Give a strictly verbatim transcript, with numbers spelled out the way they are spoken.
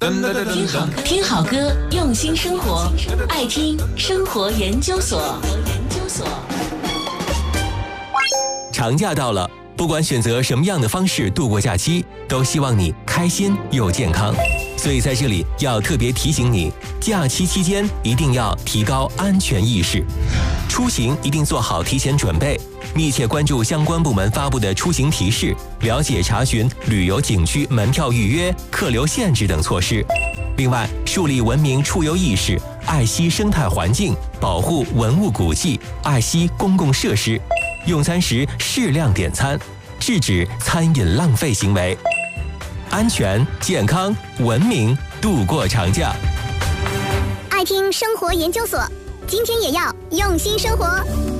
听好听好歌，用心生活，爱听生活研究所。 长假到了，不管选择什么样的方式度过假期，都希望你开心又健康。所以在这里要特别提醒你，假期期间一定要提高安全意识，出行一定做好提前准备，密切关注相关部门发布的出行提示，了解查询旅游景区门票预约、客流限制等措施。另外，树立文明出游意识，爱惜生态环境，保护文物古迹，爱惜公共设施。用餐时适量点餐，制止餐饮浪费行为。安全、健康、文明度过长假。 爱听生活研究所，今天也要用心生活。